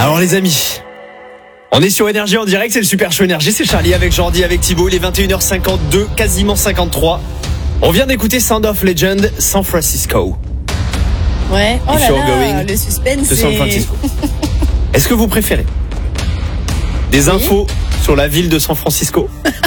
Alors les amis, on est sur Énergie en direct, c'est le Super Show Énergie, c'est Charlie avec Jordi, avec Thibaut, il est 21h52, quasiment 53. On vient d'écouter Sound of Legend, San Francisco. Ouais, oh If là you're là, going le suspense de San Francisco. Est-ce que vous préférez des infos sur la ville de San Francisco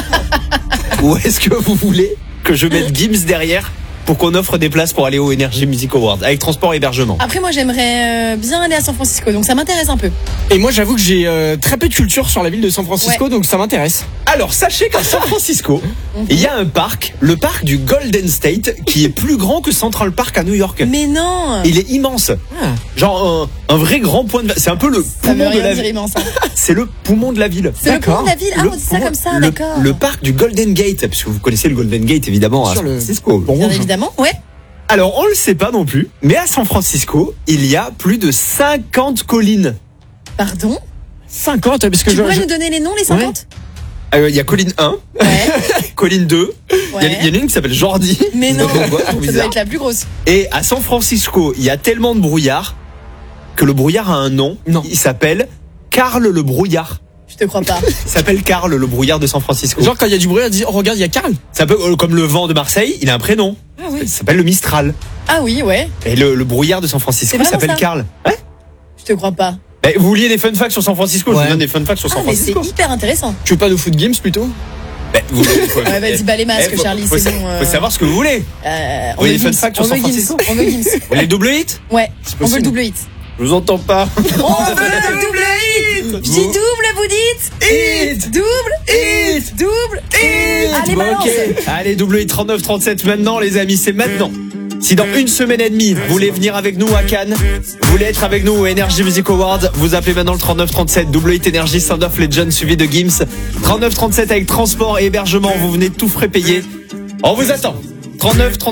ou est-ce que vous voulez que je mette Gims derrière pour qu'on offre des places pour aller au Energy Music Awards avec transport et hébergement? Après, moi, j'aimerais bien aller à San Francisco, donc ça m'intéresse un peu. Et moi, j'avoue que j'ai très peu de culture sur la ville de San Francisco, donc ça m'intéresse. Alors, sachez qu'à San Francisco, il y a un parc, le parc du Golden State, qui est plus grand que Central Park à New York. Mais non. Il est immense. Genre un vrai grand point de... C'est un peu le Ça veut poumon de rien la dire ville. immense. Hein. C'est le poumon de la ville. C'est le poumon de la ville. Ah, on dit ça comme ça, d'accord. Le parc du Golden Gate, parce que vous connaissez le Golden Gate évidemment à San Francisco. Bien évidemment, ouais. Alors, on le sait pas non plus, mais à San Francisco, il y a plus de 50 collines. Pardon? 50, parce que Tu pourrais nous donner les noms, les 50? Il y a colline 1, Ouais. colline 2, il y en a une qui s'appelle Jordi. Mais non, Donc, ouais, ça doit bizarre. être la plus grosse. Et à San Francisco, il y a tellement de brouillard que le brouillard a un nom. Non. Il s'appelle Karl le brouillard. Je te crois pas. Il s'appelle Karl le brouillard de San Francisco. Genre, quand il y a du bruit, on dit, oh, regarde, il y a Karl. C'est un peu comme le vent de Marseille, il a un prénom. Ah oui. Il s'appelle le Mistral. Ah oui, ouais. Et le brouillard de San Francisco C'est vraiment s'appelle ça Karl. Ouais. Je te crois pas. Vous vouliez des fun facts sur San Francisco? Je Ouais. vous donne des fun facts sur San Ah, mais c'est Francisco. hyper intéressant. Tu veux pas nous foutre Games plutôt? Ouais, vas-y, bah les masques, Charlie, c'est bon. Faut savoir ce que vous voulez. On voulez veut des fun Gims, facts sur on veut San Francisco? Gims, on veut Gims. Vous voulez le double hit? Ouais, on veut le double hit. Je vous entends pas. On veut le double hit. Je dis double, vous dites? Hit. Double, Hit. double, hit. Allez, balance. Ok. Allez, double hit 39-37 maintenant, les amis, c'est maintenant. Si dans une semaine et demie, vous voulez venir avec nous à Cannes, vous voulez être avec nous au Energy Music Awards, vous appelez maintenant le 39-37, double hit Energy, Sound of Legend suivi de Gims. 39-37 avec transport et hébergement, vous venez tout frais payer. On vous attend. 39-37.